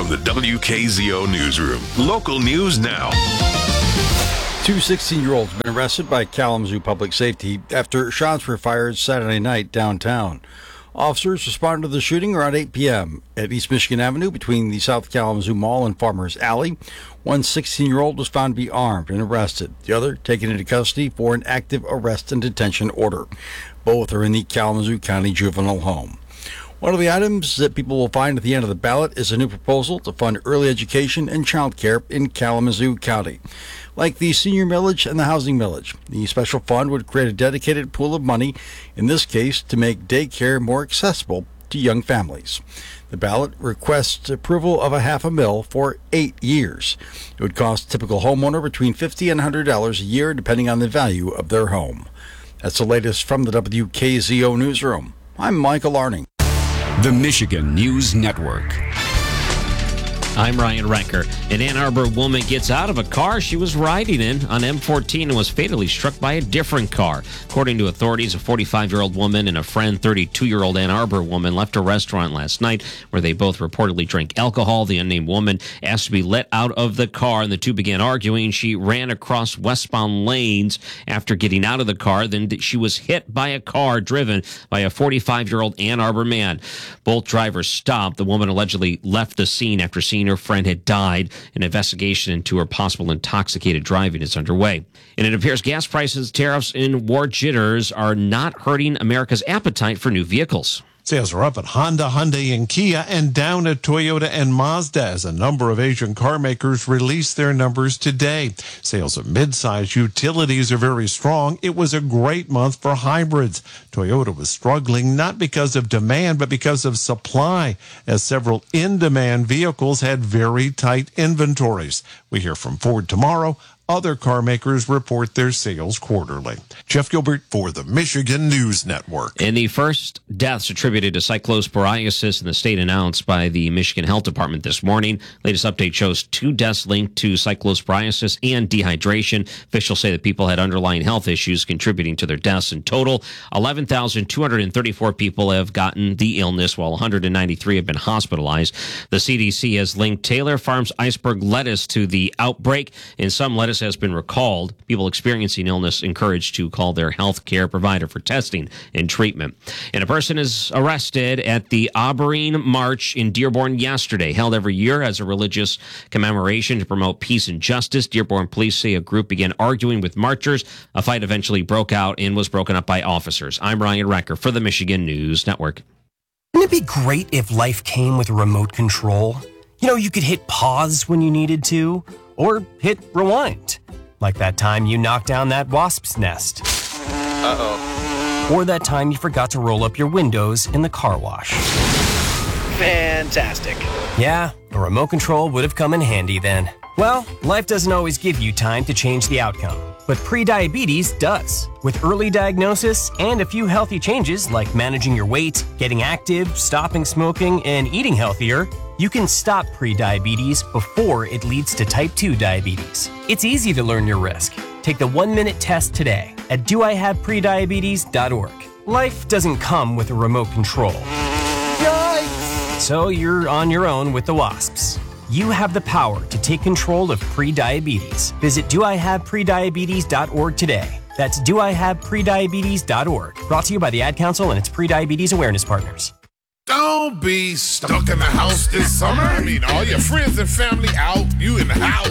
from the WKZO Newsroom. Local news now. Two 16-year-olds have been arrested by Kalamazoo Public Safety after shots were fired Saturday night downtown. Officers responded to the shooting around 8 p.m. at East Michigan Avenue between the South Kalamazoo Mall and Farmers Alley. One 16-year-old was found to be armed and arrested. The other taken into custody for an active arrest and detention order. Both are in the Kalamazoo County Juvenile Home. One of the items that people will find at the end of the ballot is a new proposal to fund early education and child care in Kalamazoo County. Like the senior millage and the housing millage, the special fund would create a dedicated pool of money, in this case to make daycare more accessible to young families. The ballot requests approval of $500,000 for 8 years. It would cost a typical homeowner between $50 and $100 a year, depending on the value of their home. That's the latest from the WKZO Newsroom. I'm Michael Arning. The Michigan News Network. I'm Ryan Recker. An Ann Arbor woman gets out of a car she was riding in on M14 and was fatally struck by a different car. According to authorities, a 45-year-old woman and a friend 32-year-old Ann Arbor woman left a restaurant last night where they both reportedly drank alcohol. The unnamed woman asked to be let out of the car, and the two began arguing. She ran across westbound lanes after getting out of the car. Then she was hit by a car driven by a 45-year-old Ann Arbor man. Both drivers stopped. The woman allegedly left the scene after seeing her friend had died. An investigation into her possible intoxicated driving is underway. And it appears gas prices, tariffs, and war jitters are not hurting America's appetite for new vehicles. Sales are up at Honda, Hyundai, and Kia, and down at Toyota and Mazda as a number of Asian car makers release their numbers today. Sales of mid-size utilities are very strong. It was a great month for hybrids. Toyota was struggling not because of demand, but because of supply, as several in-demand vehicles had very tight inventories. We hear from Ford tomorrow. Other car makers report their sales quarterly. Jeff Gilbert for the Michigan News Network. And the first deaths attributed to cyclosporiasis in the state announced by the Michigan Health Department this morning. Latest update shows 2 deaths linked to cyclosporiasis and dehydration. Officials say that people had underlying health issues contributing to their deaths. In total, 11,234 people have gotten the illness, while 193 have been hospitalized. The CDC has linked Taylor Farms iceberg lettuce to the outbreak, and some lettuce has been recalled. People experiencing illness encouraged to call their health care provider for testing and treatment. And a person is arrested at the Auburn March in Dearborn yesterday, held every year as a religious commemoration to promote peace and justice. Dearborn police say a group began arguing with marchers. A fight eventually broke out and was broken up by officers. I'm Ryan Recker for the Michigan News Network. Wouldn't it be great if life came with a remote control? You know, you could hit pause when you needed to, or hit rewind, like that time you knocked down that wasp's nest. Uh-oh. Or that time you forgot to roll up your windows in the car wash. Fantastic. Yeah, a remote control would have come in handy then. Well, life doesn't always give you time to change the outcome, but prediabetes does. With early diagnosis and a few healthy changes like managing your weight, getting active, stopping smoking, and eating healthier, you can stop prediabetes before it leads to type 2 diabetes. It's easy to learn your risk. Take the 1-minute test today at doihaveprediabetes.org. Life doesn't come with a remote control. Yikes! So you're on your own with the wasps. You have the power to take control of prediabetes. Visit doihaveprediabetes.org today. That's doihaveprediabetes.org. Brought to you by the Ad Council and its Prediabetes Awareness Partners. Don't be stuck in the house this summer. I mean, all your friends and family out, you in the house.